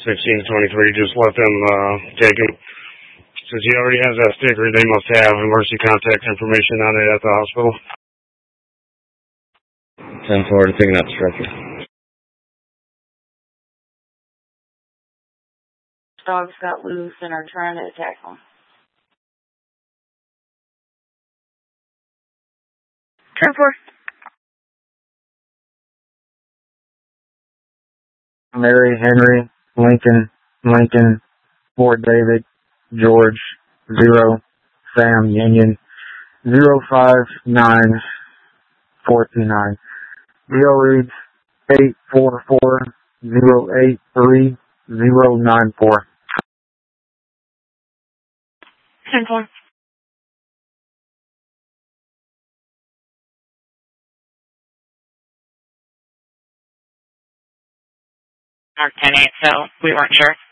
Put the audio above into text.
1623, just let them take him. Since he already has that sticker, they must have emergency contact information on it at the hospital. 10-4, taking out the stretcher. Dogs got loose and are trying to attack them. 10-4. Mary, Henry, Lincoln, Fort David, George, 0, Sam, Union, 059429. Bill reads 844-083-094. 10-4. Mark 10-8, so we weren't sure.